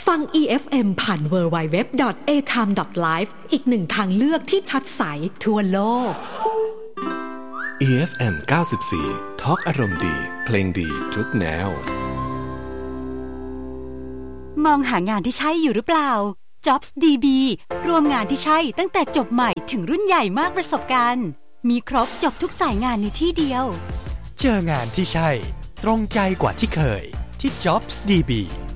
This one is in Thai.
ฟัง EFM ผ่าน www.atime.live อีกหนึ่งทางเลือกที่ชัดใสทั่วโลก EFM 94 ทอล์กอารมณ์ดีเพลงดีทุกแนวมองหางานที่ใช่อยู่หรือเปล่า Jobs DB รวมงานที่ใช่ตั้งแต่จบใหม่ถึงรุ่นใหญ่มากประสบการณ์มีครบจบทุกสายงานในที่เดียวเจองานที่ใช่ตรงใจกว่าที่เคยที่ Jobs DB